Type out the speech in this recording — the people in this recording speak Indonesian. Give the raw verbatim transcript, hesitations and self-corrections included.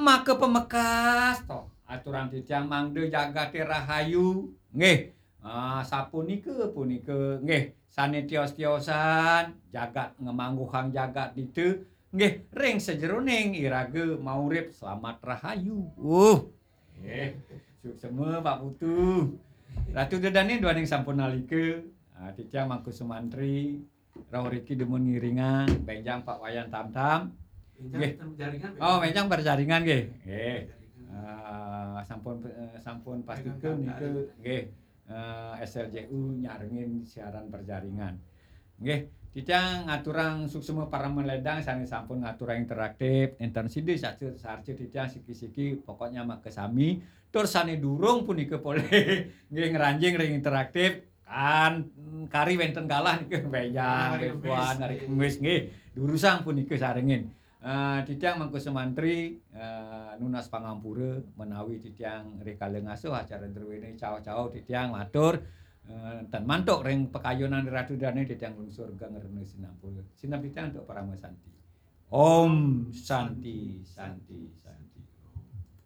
make pemekas toh aturan titiang mangde jagat rahayu nggih. Ah, sapunika punika nggih sane tios-tiosan jagat ngemangguhang jagat ditu nggih ring sejeroning irage maurip selamat rahayu. Uh. Nggih, suksema Pak Putu. Ratu Dedane duaning sampun nalika ah, titiang Mangku Sumantri rawuh riki demun ngiringan benjang Pak Wayan Tamtam. Nggih. Oh, benjang berjaringan nggih. Nggih. Uh, sampun uh, sampun pastikeun niku nggih uh, S L J U nyarengin siaran berjaringan. Nggih, titiang ngaturang suksema para meledang sane sampun ngaturang interaktif enten sidi sacer sarce titiang siki-siki pokoknya make sami tur sane durung punika pole nggih ngranjing ring interaktif kan kari wenten kalah niku benjang puan hari Kamis nggih durusang punika sarengin. Uh, titiang Mangku Sumantri uh, nunas pangampura menawi titiang rikala ngasuh acara derwene cao-cao titiang matur uh, dan mantuk ring pekayunan Ratu Dane titiang lung surga ngerene sinampul. Sinap titiang untuk para santi. Om Santi Santi Santi.